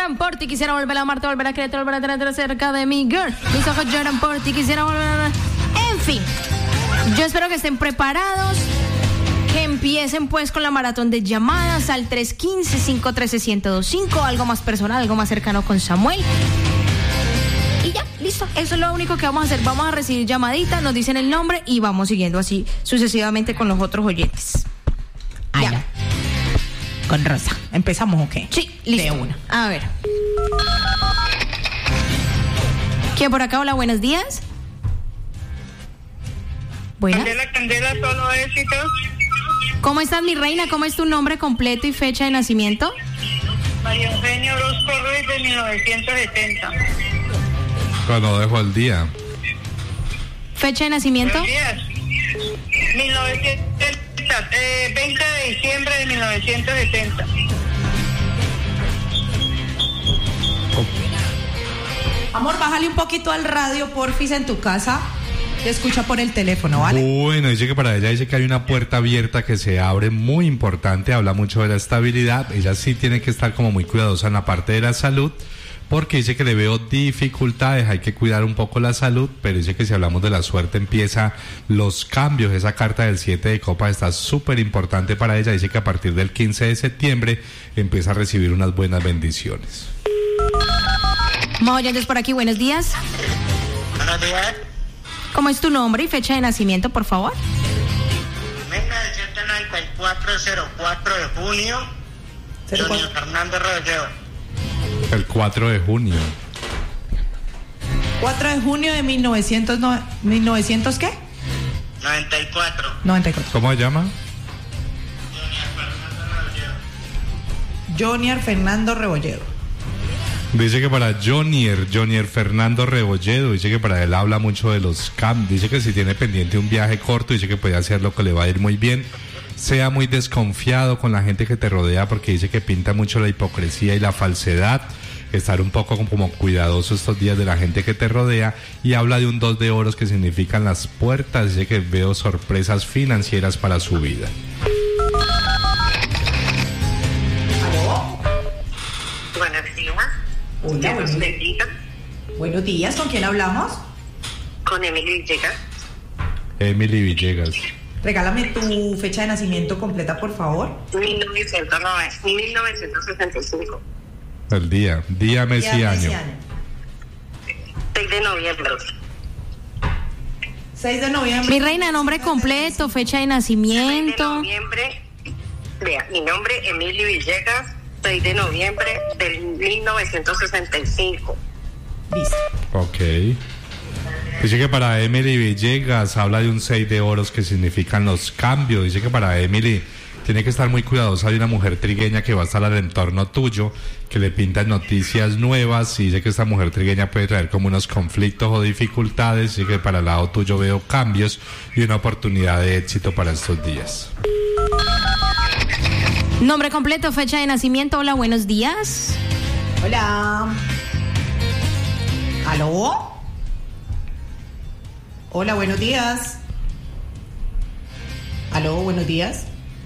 lloran por ti. Quisiera volver a amarte, volver a quererte, volver a tenerte cerca de mí, girl. Mis ojos lloran por ti. Quisiera volver a... En fin, yo espero que estén preparados. Que empiecen pues con la maratón de llamadas al 315-513-1025. Algo más personal, algo más cercano con Samuel. Y ya, listo. Eso es lo único que vamos a hacer. Vamos a recibir llamaditas, nos dicen el nombre y vamos siguiendo así sucesivamente con los otros oyentes. Ya. Con Rosa. ¿Empezamos o qué? Sí, listo. De una. A ver. ¿Quién por acá? Hola, buenos días. Buenas. Candela, solo éxitos. ¿Cómo estás, mi reina? ¿Cómo es tu nombre completo y fecha de nacimiento? María Eugenia Orozco Ruiz, de 1970. Cuando dejo el día. ¿Fecha de nacimiento? 20 de diciembre de 1970. Amor, bájale un poquito al radio, porfis, en tu casa. Te escucha por el teléfono, ¿vale? Bueno, dice que para ella dice que hay una puerta abierta que se abre, muy importante, habla mucho de la estabilidad. Ella sí tiene que estar como muy cuidadosa en la parte de la salud, porque dice que le veo dificultades, hay que cuidar un poco la salud, pero dice que si hablamos de la suerte empieza los cambios. Esa carta del 7 de copas está súper importante para ella. Dice que a partir del 15 de septiembre empieza a recibir unas buenas bendiciones. Más oyentes por aquí, buenos días. Buenos días. ¿Cómo es tu nombre y fecha de nacimiento, por favor? 1994, 04 de junio. Junior Fernando Rebolleo. El 4 de junio. 4 de junio de 1900 ¿qué? 94. 94. ¿Cómo se llama? Jonier Fernando Rebolledo. Dice que para Jonier Fernando Rebolledo, dice que para él habla mucho de los cambios. Dice que si tiene pendiente un viaje corto, dice que puede hacer lo que le va a ir muy bien. Sea muy desconfiado con la gente que te rodea, porque dice que pinta mucho la hipocresía y la falsedad. Estar un poco como cuidadoso estos días de la gente que te rodea. Y habla de un 2 de oros que significan las puertas. Dice que veo sorpresas financieras para su vida. Buenos días. Hola, buenos días. ¿Con quién hablamos? Con Emily Villegas. Emily Villegas. Regálame tu fecha de nacimiento completa, por favor. 1965. El día, mes y año. 6 de noviembre. 6 de noviembre. Mi reina, nombre completo, fecha de nacimiento. 6 de noviembre. Vea, mi nombre es Emily Villegas. 6 de noviembre del 1965. Listo. Ok. Dice que para Emily Villegas habla de un 6 de oros que significan los cambios. Dice que para Emily tiene que estar muy cuidadosa de una mujer trigueña que va a estar al entorno tuyo, que le pintan noticias nuevas. Y dice que esta mujer trigueña puede traer como unos conflictos o dificultades. Dice que para el lado tuyo veo cambios y una oportunidad de éxito para estos días. Nombre completo, fecha de nacimiento. Hola, buenos días. Hola. ¿Aló? Hola, buenos días. ¿Aló, buenos días?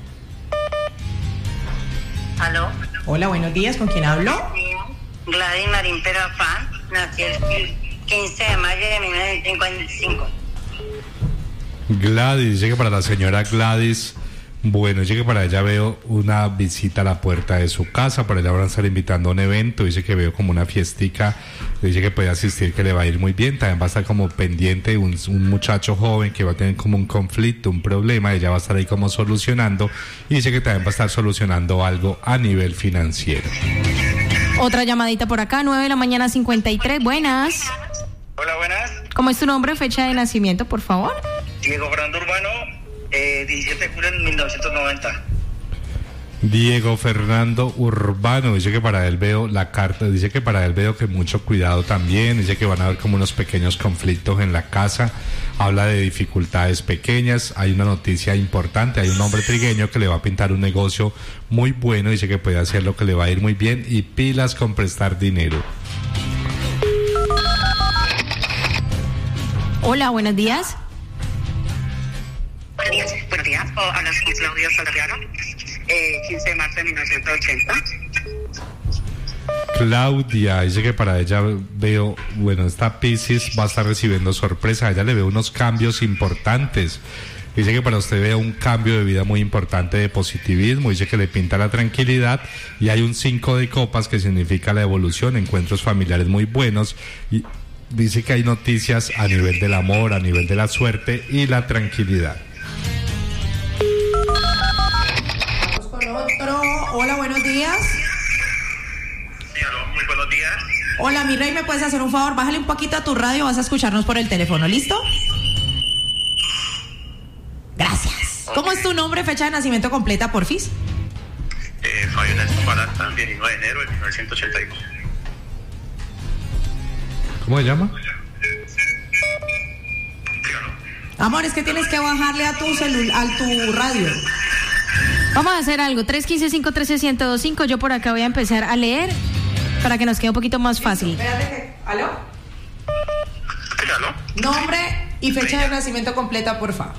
¿Aló? Hola, buenos días. ¿Con quién hablo? Gladys Marín Perafán. Nací el 15 de mayo de 1955. Gladys, dice que para la señora Gladys, bueno, dice que para ella veo una visita a la puerta de su casa. Para ella van a estar invitando a un evento. Dice que veo como una fiestica. Dice que puede asistir, que le va a ir muy bien. También va a estar como pendiente un muchacho joven que va a tener como un conflicto, un problema. Ella va a estar ahí como solucionando. Y dice que también va a estar solucionando algo a nivel financiero. Otra llamadita por acá, 9 de la mañana, 53. Buenas. Hola, buenas. ¿Cómo es tu nombre, fecha de nacimiento, por favor? Diego Fernando Urbano, 17 de julio de 1990. Diego Fernando Urbano, dice que para él veo la carta, dice que para él veo que mucho cuidado también, dice que van a haber como unos pequeños conflictos en la casa, habla de dificultades pequeñas, hay una noticia importante, hay un hombre trigueño que le va a pintar un negocio muy bueno, dice que puede hacer lo que le va a ir muy bien y pilas con prestar dinero. Hola, buenos días. Buenos días. Hablas con Claudia Saldarriaga, 15 de marzo de 1980. Claudia dice que para ella veo, bueno, esta Piscis va a estar recibiendo sorpresa, a ella le veo unos cambios importantes. Dice que para usted ve un cambio de vida muy importante de positivismo, dice que le pinta la tranquilidad y hay un 5 de copas que significa la evolución, encuentros familiares muy buenos y dice que hay noticias a nivel del amor, a nivel de la suerte y la tranquilidad. Vamos con otro. Hola, buenos días. Sí, aló, muy buenos días. Hola, mi rey, ¿me puedes hacer un favor? Bájale un poquito a tu radio, vas a escucharnos por el teléfono, ¿listo? Gracias. ¿Cómo es tu nombre, fecha de nacimiento completa, porfis? Fabio Nelson Balanta, 19 de enero de 1982. ¿Cómo se llama? Amor, es que tienes que bajarle a tu a tu radio. Vamos a hacer algo. 315-513-1025. Yo por acá voy a empezar a leer para que nos quede un poquito más fácil. Espérate que... ¿Aló? Sí, aló. Nombre y fecha de nacimiento completa, por favor.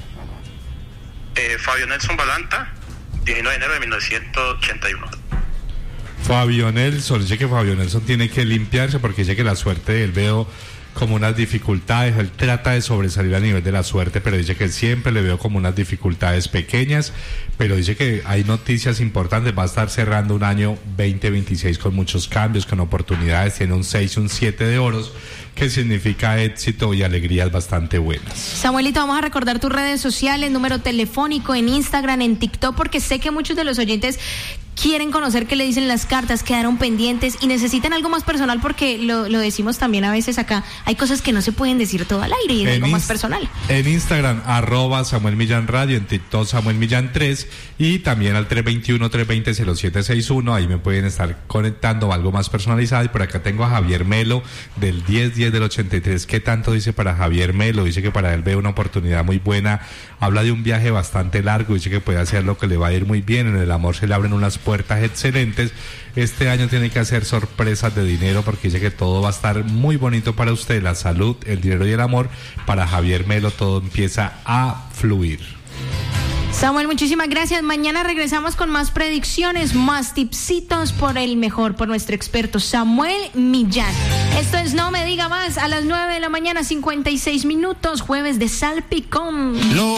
Fabio Nelson Balanta, 19 de enero de 1981. Fabio Nelson, dice que Fabio Nelson tiene que limpiarse porque dice que la suerte de él veo como unas dificultades, él trata de sobresalir a nivel de la suerte, pero dice que siempre le veo como unas dificultades pequeñas, pero dice que hay noticias importantes, va a estar cerrando un año 2026 con muchos cambios, con oportunidades, tiene un 6 y un 7 de oros, que significa éxito y alegrías bastante buenas. Samuelito, vamos a recordar tus redes sociales, número telefónico en Instagram, en TikTok, porque sé que muchos de los oyentes quieren conocer qué le dicen las cartas, quedaron pendientes y necesitan algo más personal porque lo decimos también a veces acá, hay cosas que no se pueden decir todo al aire y es algo más personal. En Instagram, @Samuel Millán Radio, en TikTok Samuel Millán 3 y también al 321-320-0761, ahí me pueden estar conectando algo más personalizado y por acá tengo a Javier Melo del 1010 del 83, ¿qué tanto dice para Javier Melo? Dice que para él ve una oportunidad muy buena, habla de un viaje bastante largo, dice que puede hacer lo que le va a ir muy bien, en el amor se le abren unas puertas excelentes. Este año tiene que hacer sorpresas de dinero porque dice que todo va a estar muy bonito para usted, la salud, el dinero y el amor. Para Javier Melo todo empieza a fluir. Samuel, muchísimas gracias. Mañana regresamos con más predicciones, más tipsitos por el mejor, por nuestro experto Samuel Millán. Esto es No Me Diga Más, a las 9 de la mañana, 56 minutos, jueves de Salpicón.